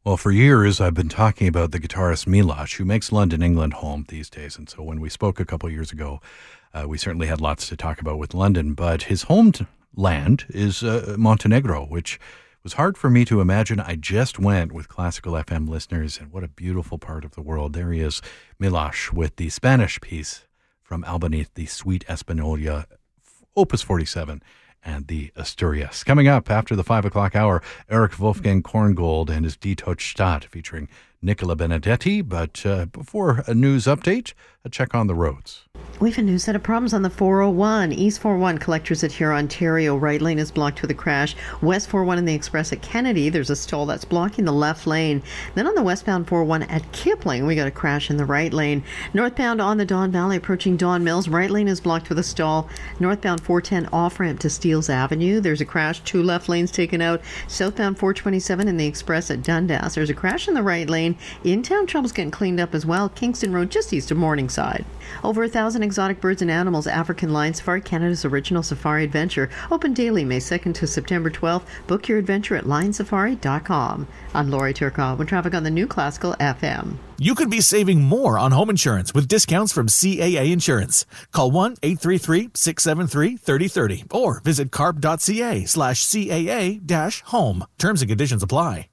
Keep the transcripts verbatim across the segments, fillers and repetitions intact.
Well, for years, I've been talking about the guitarist Milosh, who makes London, England home these days. And so when we spoke a couple of years ago, uh, we certainly had lots to talk about with London. But his homeland is uh, Montenegro, which was hard for me to imagine. I just went with Classical F M listeners, and what a beautiful part of the world. There he is, Milosh, with the Spanish piece from Albany, the Suite Espanola, Opus forty-seven. And the Asturias. Coming up after the five o'clock hour, Eric Wolfgang Korngold and his Die Stadt featuring Nicola Benedetti. But uh, before a news update, a check on the roads. We have a new set of problems on the four oh one. East four oh one collectors at here, Ontario. Right lane is blocked with a crash. West four oh one in the Express at Kennedy, there's a stall that's blocking the left lane. Then on the westbound four oh one at Kipling, we got a crash in the right lane. Northbound on the Don Valley approaching Don Mills, right lane is blocked with a stall. Northbound four ten off-ramp to Steeles Avenue, there's a crash. Two left lanes taken out. Southbound four twenty-seven in the Express at Dundas, there's a crash in the right lane. In-town trouble's getting cleaned up as well. Kingston Road just east of Morningside. Over a thousand exotic birds and animals, African Lion Safari, Canada's original safari adventure. Open daily May second to September twelfth. Book your adventure at lion safari dot com. I'm Lori Turkov with traffic on the new Classical F M. You could be saving more on home insurance with discounts from C A A Insurance. Call one eight three three, six seven three, three oh three oh or visit carp.ca slash CAA dash home. Terms and conditions apply.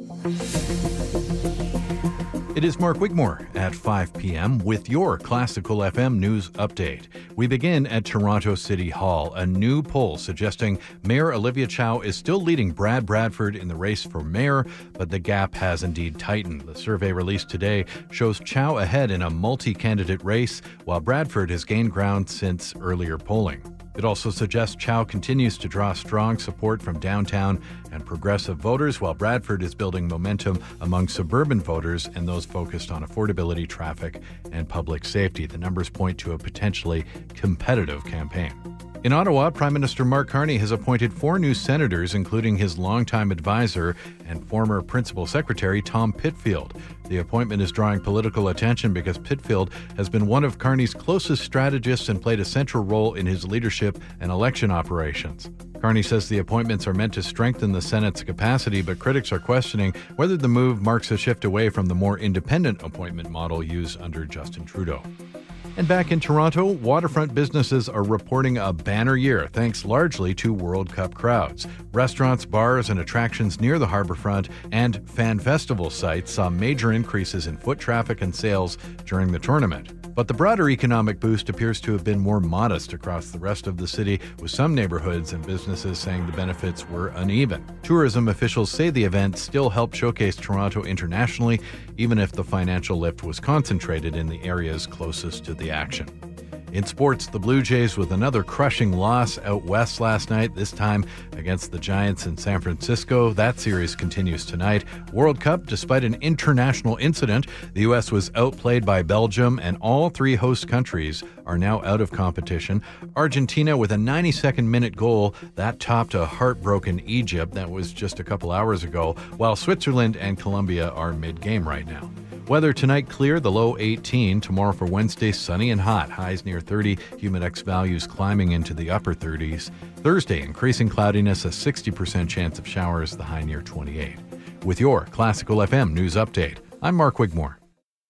It is Mark Wigmore at five p.m. with your Classical F M news update. We begin at Toronto City Hall. A new poll suggesting Mayor Olivia Chow is still leading Brad Bradford in the race for mayor, but the gap has indeed tightened. The survey released today shows Chow ahead in a multi-candidate race, while Bradford has gained ground since earlier polling. It also suggests Chow continues to draw strong support from downtown and progressive voters, while Bradford is building momentum among suburban voters and those focused on affordability, traffic, and public safety. The numbers point to a potentially competitive campaign. In Ottawa, Prime Minister Mark Carney has appointed four new senators, including his longtime advisor and former principal secretary, Tom Pitfield. The appointment is drawing political attention because Pitfield has been one of Carney's closest strategists and played a central role in his leadership and election operations. Carney says the appointments are meant to strengthen the Senate's capacity, but critics are questioning whether the move marks a shift away from the more independent appointment model used under Justin Trudeau. And back in Toronto, waterfront businesses are reporting a banner year, thanks largely to World Cup crowds. Restaurants, bars, and attractions near the harborfront and fan festival sites saw major increases in foot traffic and sales during the tournament. But the broader economic boost appears to have been more modest across the rest of the city, with some neighborhoods and businesses saying the benefits were uneven. Tourism officials say the event still helped showcase Toronto internationally, even if the financial lift was concentrated in the areas closest to the action. In sports, the Blue Jays with another crushing loss out west last night, this time against the Giants in San Francisco. That series continues tonight. World Cup, despite an international incident, the U S was outplayed by Belgium, and all three host countries are now out of competition. Argentina with a ninety-second minute goal, that topped a heartbroken Egypt. That was just a couple hours ago, while Switzerland and Colombia are mid-game right now. Weather tonight clear, the low eighteen. Tomorrow for Wednesday, sunny and hot. Highs near thirty. Humidex values climbing into the upper thirties. Thursday, increasing cloudiness, a sixty percent chance of showers, the high near twenty-eight. With your Classical F M news update, I'm Mark Wigmore.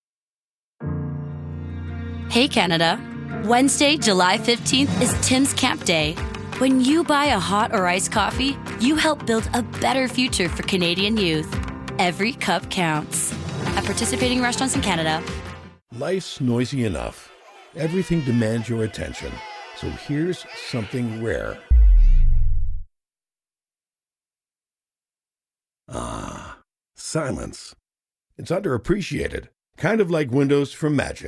Hey Canada. Wednesday, July fifteenth is Tim's Camp Day. When you buy a hot or iced coffee, you help build a better future for Canadian youth. Every cup counts. At participating restaurants in Canada. Life's noisy enough. Everything demands your attention. So here's something rare. Ah, silence. It's underappreciated. Kind of like Windows from Magic.